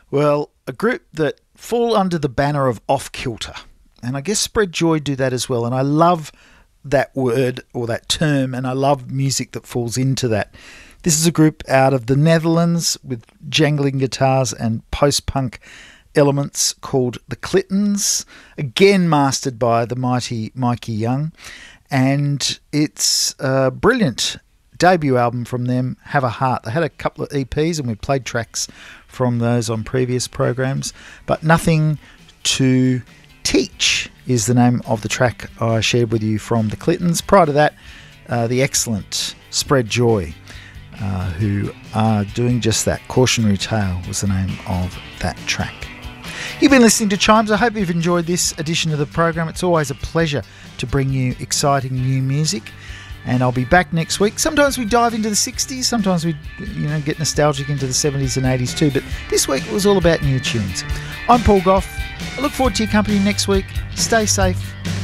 Well, a group that fall under the banner of Off Kilter. And I guess Spread Joy do that as well. And I love that word or that term, and I love music that falls into that. This is a group out of the Netherlands with jangling guitars and post-punk elements called the Clintons, again mastered by the mighty Mikey Young. And it's a brilliant debut album from them, Have a Heart. They had a couple of EPs and we played tracks from those on previous programs, but Nothing to Teach is the name of the track I shared with you from the Clintons. Prior to that, the excellent Spread Joy, who are doing just that. Cautionary Tale was the name of that track. You've been listening to Chimes. I hope you've enjoyed this edition of the program. It's always a pleasure to bring you exciting new music, and I'll be back next week. Sometimes we dive into the 60s, sometimes we get nostalgic into the 70s and 80s too, but this week it was all about new tunes. I'm Paul Gough. I look forward to your company next week. Stay safe.